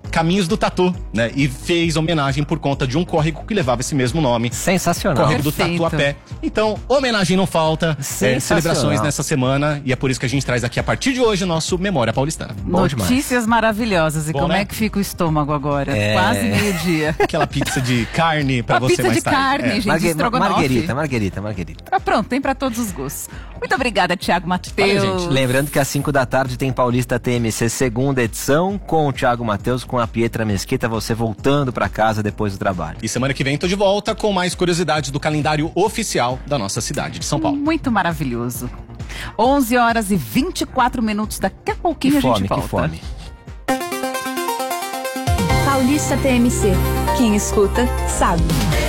Speaker 11: Caminhos do Tatu, né? E fez homenagem por conta de um córrego que levava esse mesmo nome.
Speaker 1: Sensacional.
Speaker 11: Córrego do Tatu a pé. Então, homenagem não falta. Celebrações nessa semana. E é por isso que a gente traz aqui, a partir de hoje, o nosso Memória Paulistana.
Speaker 3: Notícias maravilhosas. E
Speaker 11: Bom,
Speaker 3: como
Speaker 11: né?
Speaker 3: é que fica o estômago agora? Quase meio-dia.
Speaker 11: Aquela pizza de carne pra você mais tarde.
Speaker 3: Pizza de carne, gente, estrogonofe.
Speaker 1: Marguerita.
Speaker 3: Pronto, tem pra todos os gostos. Muito obrigada, Thiago Mateus.
Speaker 1: Lembrando que às 5 da tarde tem Paulista TMC segunda edição com o Thiago Mateus, com a Pietra Mesquita, você voltando pra casa depois do trabalho.
Speaker 11: E semana que vem tô de volta com mais curiosidades do calendário oficial da nossa cidade de São Paulo.
Speaker 3: Muito maravilhoso. 11h24. Daqui a pouquinho a gente volta.
Speaker 1: Que fome.
Speaker 4: Paulista TMC. Quem escuta, sabe.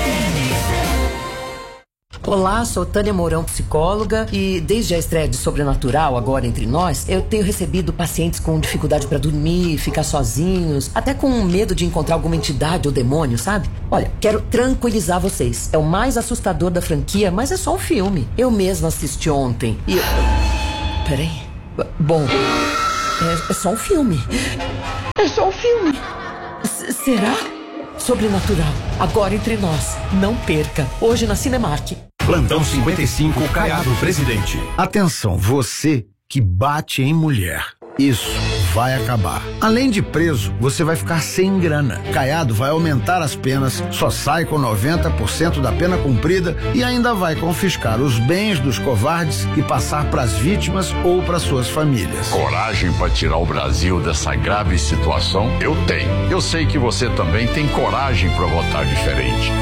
Speaker 13: Olá, sou Tânia Mourão, psicóloga, e desde a estreia de Sobrenatural, agora entre nós, eu tenho recebido pacientes com dificuldade pra dormir, ficar sozinhos, até com medo de encontrar alguma entidade ou demônio, sabe? Olha, quero tranquilizar vocês. É o mais assustador da franquia, mas é só um filme. Eu mesma assisti ontem e... Peraí. Bom, é só um filme. É só um filme. Será? Sobrenatural, agora entre nós. Não perca. Hoje na Cinemark.
Speaker 14: Plantão 55, Caiado Presidente.
Speaker 15: Atenção, você que bate em mulher. Isso vai acabar. Além de preso, você vai ficar sem grana. Caiado vai aumentar as penas, só sai com 90% da pena cumprida e ainda vai confiscar os bens dos covardes e passar para as vítimas ou para suas famílias.
Speaker 17: Coragem para tirar o Brasil dessa grave situação? Eu tenho. Eu sei que você também tem coragem para votar diferente.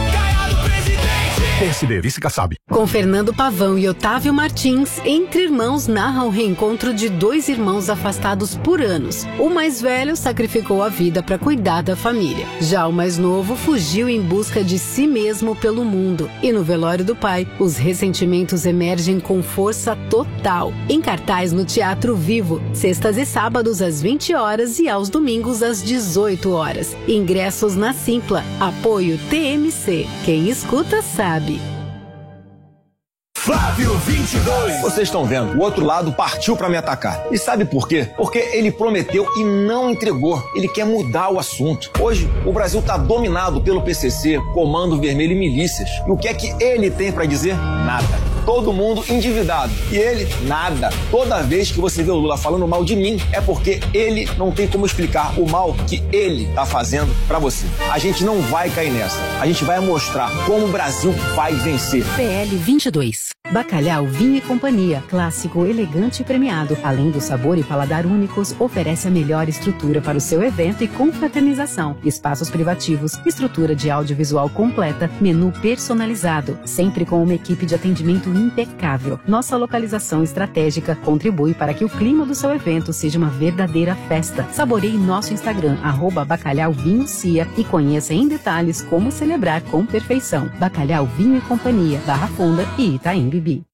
Speaker 14: PSD, vice Kassab.
Speaker 18: Com Fernando Pavão e Otávio Martins, Entre Irmãos narra o reencontro de dois irmãos afastados por anos. O mais velho sacrificou a vida para cuidar da família. Já o mais novo fugiu em busca de si mesmo pelo mundo. E no velório do pai, os ressentimentos emergem com força total. Em cartaz no Teatro Vivo, sextas e sábados às 20 horas e aos domingos às 18 horas. Ingressos na Simpla. Apoio TMC. Quem escuta sabe.
Speaker 14: Flávio 22.
Speaker 20: Vocês estão vendo, o outro lado partiu pra me atacar. E sabe por quê? Porque ele prometeu e não entregou. Ele quer mudar o assunto. Hoje, o Brasil tá dominado pelo PCC, Comando Vermelho e milícias. E o que é que ele tem pra dizer? Nada. Todo mundo endividado. E ele, nada. Toda vez que você vê o Lula falando mal de mim, é porque ele não tem como explicar o mal que ele tá fazendo pra você. A gente não vai cair nessa. A gente vai mostrar como o Brasil vai vencer.
Speaker 18: PL 22. Bacalhau Vinho e Companhia, clássico, elegante e premiado. Além do sabor e paladar únicos, oferece a melhor estrutura para o seu evento e confraternização. Espaços privativos, estrutura de audiovisual completa, menu personalizado, sempre com uma equipe de atendimento impecável. Nossa localização estratégica contribui para que o clima do seu evento seja uma verdadeira festa. Saboreie nosso Instagram, @bacalhauvinhocia, e conheça em detalhes como celebrar com perfeição. Bacalhau Vinho e Companhia, Barra Funda e Itaim Bibi.